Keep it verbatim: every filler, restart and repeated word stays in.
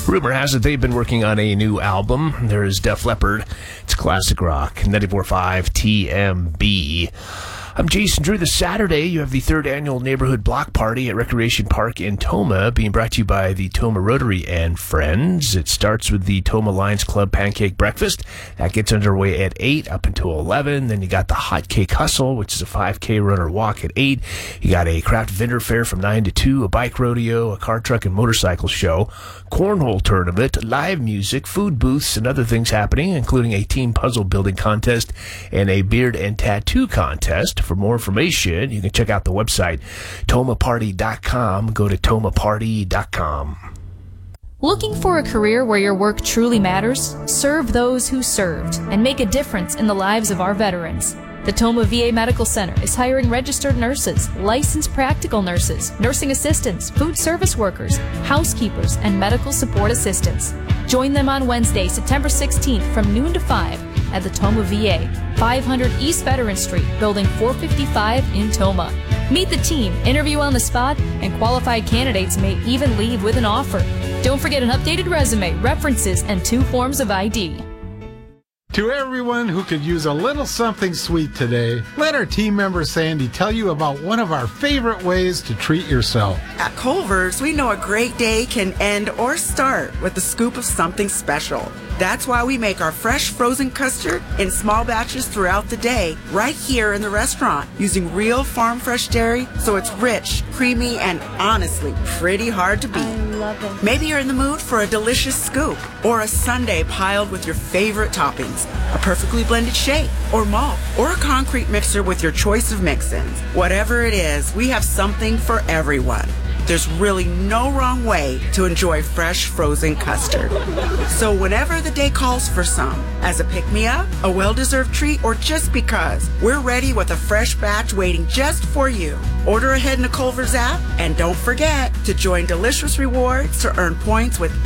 Rumor has it they've been working on a new album. There's Def Leppard. It's classic rock. ninety-four point five T M B. I'm Jason Drew. This Saturday, you have the third annual Neighborhood Block Party at Recreation Park in Tomah, being brought to you by the Tomah Rotary and Friends. It starts with the Tomah Lions Club Pancake Breakfast. That gets underway at eight up until eleven. Then you got the Hot Cake Hustle, which is a five K runner walk at eight. You got a craft vendor fair from nine to two, a bike rodeo, a car, truck, and motorcycle show, cornhole tournament, live music, food booths, and other things happening, including a team puzzle building contest and a beard and tattoo contest. For more information, you can check out the website, tomah party dot com. Go to tomah party dot com. Looking for a career where your work truly matters? Serve those who served and make a difference in the lives of our veterans. The Tomah V A Medical Center is hiring registered nurses, licensed practical nurses, nursing assistants, food service workers, housekeepers, and medical support assistants. Join them on Wednesday, September sixteenth from noon to five at the Tomah V A, five hundred East Veteran Street, Building four fifty-five in Tomah. Meet the team, interview on the spot, and qualified candidates may even leave with an offer. Don't forget an updated resume, references, and two forms of I D. To everyone who could use a little something sweet today, let our team member Sandy tell you about one of our favorite ways to treat yourself. At Culver's, we know a great day can end or start with a scoop of something special. That's why we make our fresh frozen custard in small batches throughout the day, right here in the restaurant, using real farm fresh dairy, so it's rich, creamy, and honestly pretty hard to beat. I love it. Maybe you're in the mood for a delicious scoop, or a sundae piled with your favorite toppings, a perfectly blended shake, or malt, or a concrete mixer with your choice of mix-ins. Whatever it is, we have something for everyone. There's really no wrong way to enjoy fresh frozen custard. So whenever the day calls for some, as a pick-me-up, a well-deserved treat, or just because, we're ready with a fresh batch waiting just for you. Order ahead in the Culver's app, and don't forget to join Delicious Rewards to earn points with